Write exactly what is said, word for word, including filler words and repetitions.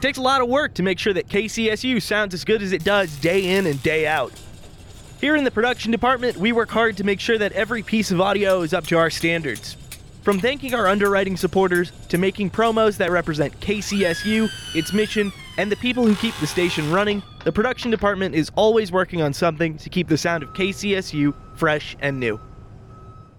takes a lot of work to make sure that K C S U sounds as good as it does day in and day out. Here in the production department, we work hard to make sure that every piece of audio is up to our standards. From thanking our underwriting supporters to making promos that represent K C S U, its mission, and the people who keep the station running, the production department is always working on something to keep the sound of K C S U fresh and new.